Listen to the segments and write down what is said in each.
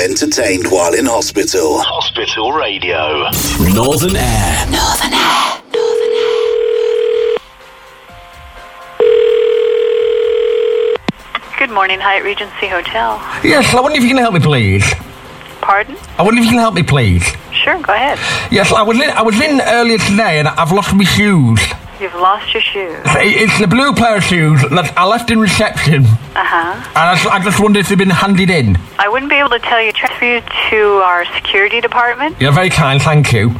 entertained while in hospital. Hospital Radio. Northern Air. Northern Air. Good morning, Hyatt Regency Hotel. Yes, I wonder if you can help me, please. Pardon? I wonder if you can help me, please. Sure, go ahead. Yes, I was in earlier today and I've lost my shoes. You've lost your shoes. It's the blue pair of shoes that I left in reception. Uh-huh. And I just wondered if they've been handed in. I wouldn't be able to tell you. Transfer you to our security department. You're very kind, thank you.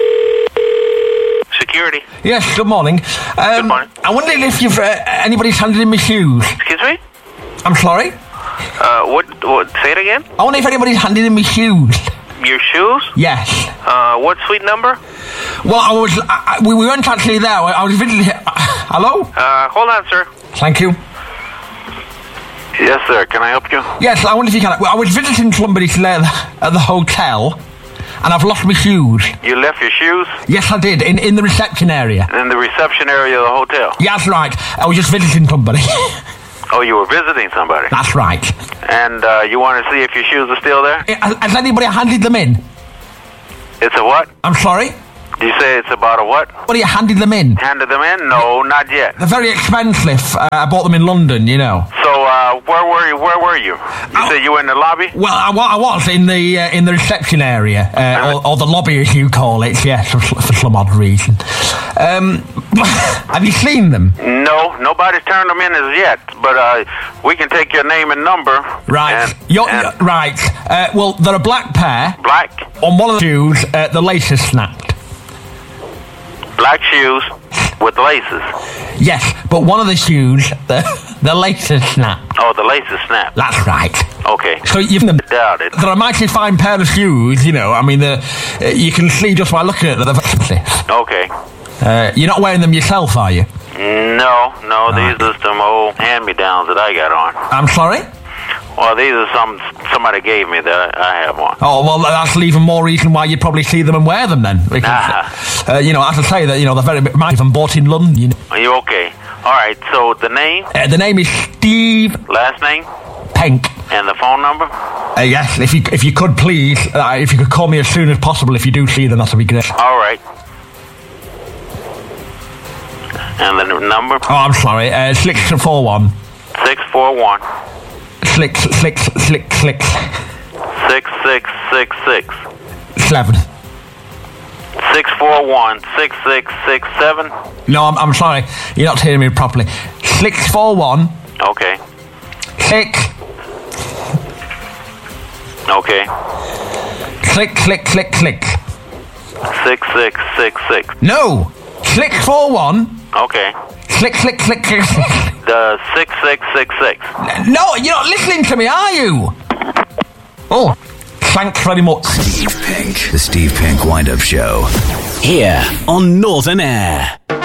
Security. Yes, good morning. Good morning. I wondered if you've anybody's handed in my shoes. Excuse me? I'm sorry? What? Say it again? I wonder if anybody's handed in my shoes. Your shoes? Yes. What suite number? Well, we weren't actually there. I was visiting... hello? Hold on, sir. Thank you. Yes, sir. Can I help you? Yes, I wonder if you can... Well, I was visiting somebody today at the hotel, and I've lost my shoes. You left your shoes? Yes, I did, in the reception area. In the reception area of the hotel? Yeah, that's right. I was just visiting somebody. Oh, you were visiting somebody? That's right. And you want to see if your shoes are still there? Has anybody handed them in? It's a what? I'm sorry? You say it's about a what? What, you handed them in? Handed them in? No, not yet. They're very expensive. I bought them in London, you know. So, where were you? You said you were in the lobby? Well, I was in the reception area, or the lobby as you call it, yes, for some odd reason. Have you seen them? No, nobody's turned them in as yet, but we can take your name and number. Right. Right. Well, they're a black pair. Black? On one of the shoes, the lace is snapped. Black shoes with laces? Yes, but one of the shoes, the lace is snapped. Oh, the lace is snapped? That's right. Okay. So you've them. Doubt it. They're a mighty fine pair of shoes, you know. I mean, you can see just by looking at them. Okay. You're not wearing them yourself, are you? No. These are some old hand-me-downs that I got on. I'm sorry? Well, these are somebody gave me that I have on. Oh, well, that's even more reason why you'd probably see them and wear them then. Because, you know, as I say, that they're very might have bought in London. You know. Are you okay? All right. So the name? The name is Steve. Last name? Penk. And the phone number? Yes. If you could please, if you could call me as soon as possible if you do see them, that would be great. All right. And the number? Oh, I'm sorry. 641. 641. 6666. 6666. 7. 641 6667. No, I'm sorry. You're not hearing me properly. 641. Okay. 6. Okay. Click. 6666. No. 641. Okay. Click. The 6666. No, you're not listening to me, are you? Oh, thanks very much. Steve Pink. The Steve Pink Wind-Up Show. Here on Northern Air.